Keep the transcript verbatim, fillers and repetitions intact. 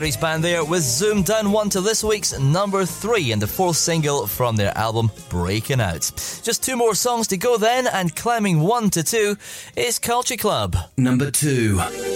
Grease Band there with Zoom down one to this week's number three and the fourth single from their album Breaking Out. Just two more songs to go then, and climbing one to two is Culture Club. Number two.